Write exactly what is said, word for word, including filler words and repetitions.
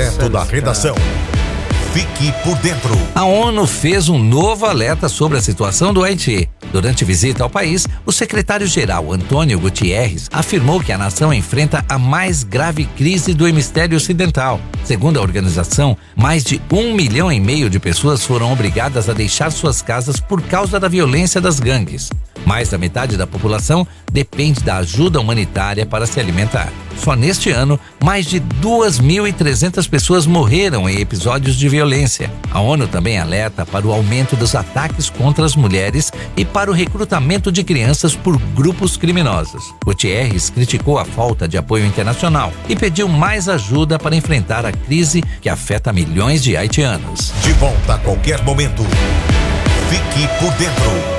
Direto da redação. Fique por dentro. A ONU fez um novo alerta sobre a situação do Haiti. Durante visita ao país, o secretário-geral Antônio Guterres afirmou que a nação enfrenta a mais grave crise do hemisfério ocidental. Segundo a organização, mais de um milhão e meio de pessoas foram obrigadas a deixar suas casas por causa da violência das gangues. Mais da metade da população depende da ajuda humanitária para se alimentar. Só neste ano, mais de duas mil e trezentas pessoas morreram em episódios de violência. A ONU também alerta para o aumento dos ataques contra as mulheres e para o recrutamento de crianças por grupos criminosos. Guterres criticou a falta de apoio internacional e pediu mais ajuda para enfrentar a crise que afeta milhões de haitianos. De volta a qualquer momento. Fique por dentro.